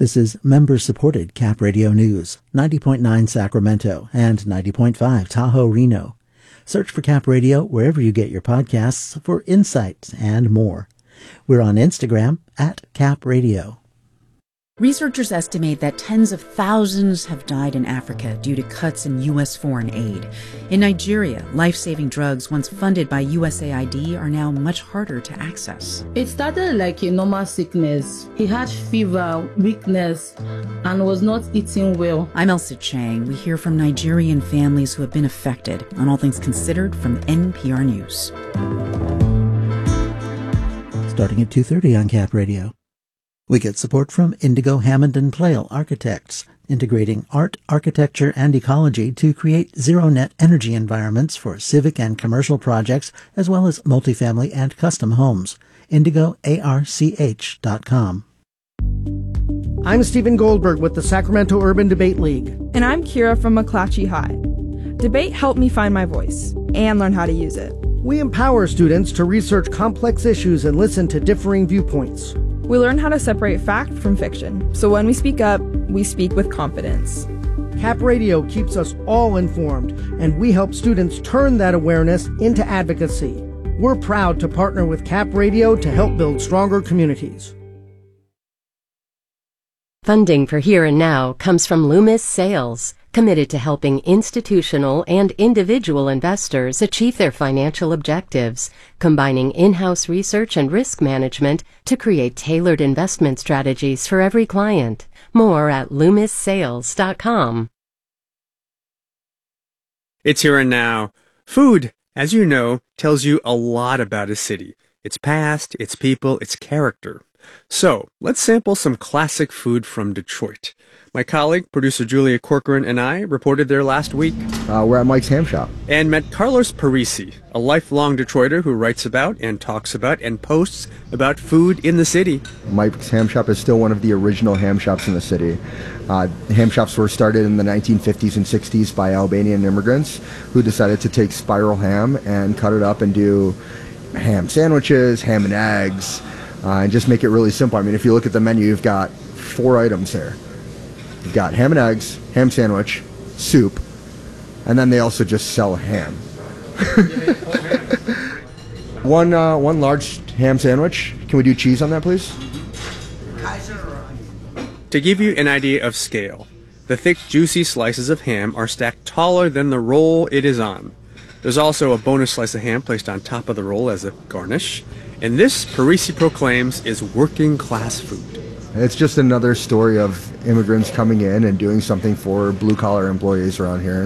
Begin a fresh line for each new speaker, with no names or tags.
This is member-supported Cap Radio News, 90.9 Sacramento and 90.5 Tahoe, Reno. Search for Cap Radio wherever you get your podcasts for insights and more. We're on Instagram at Cap Radio.
Researchers estimate that tens of thousands have died in Africa due to cuts in U.S. foreign aid. In Nigeria, life-saving drugs once funded by USAID are now much harder to access.
It started like a normal sickness. He had fever, weakness, and was not eating well.
I'm Elsa Chang. We hear from Nigerian families who have been affected on All Things Considered from NPR News.
Starting at 2:30 on Cap Radio. We get support from Indigo Hammond and Plale Architects, integrating art, architecture, and ecology to create zero-net energy environments for civic and commercial projects, as well as multifamily and custom homes. IndigoARCH.com.
I'm Stephen Goldberg with the Sacramento Urban Debate League.
And I'm Kira from McClatchy High. Debate helped me find my voice and learn how to use it.
We empower students to research complex issues and listen to differing viewpoints.
We learn how to separate fact from fiction, so when we speak up, we speak with confidence.
Cap Radio keeps us all informed, and we help students turn that awareness into advocacy. We're proud to partner with Cap Radio to help build stronger communities.
Funding for Here and Now comes from Loomis Sales, committed to helping institutional and individual investors achieve their financial objectives, combining in-house research and risk management to create tailored investment strategies for every client. More at LoomisSales.com.
It's Here and Now. Food, as you know, tells you a lot about a city. Its past, its people, its character. So, let's sample some classic food from Detroit. My colleague, producer Julia Corcoran, and I reported there last week.
We're at Mike's Ham Shop.
And met Carlos Parisi, a lifelong Detroiter who writes about and talks about and posts about food in the city.
Mike's Ham Shop is still one of the original ham shops in the city. Ham shops were started in the 1950s and 60s by Albanian immigrants who decided to take spiral ham and cut it up and do ham sandwiches, ham and eggs, and just make it really simple. I mean, if you look at the menu, you've got 4 items there. You've got ham and eggs, ham sandwich, soup, and then they also just sell ham. One large ham sandwich. Can we do cheese on that, please?
To give you an idea of scale, the thick, juicy slices of ham are stacked taller than the roll it is on. There's also a bonus slice of ham placed on top of the roll as a garnish. And this, Parisi proclaims, is working-class food.
It's just another story of immigrants coming in and doing something for blue-collar employees around here.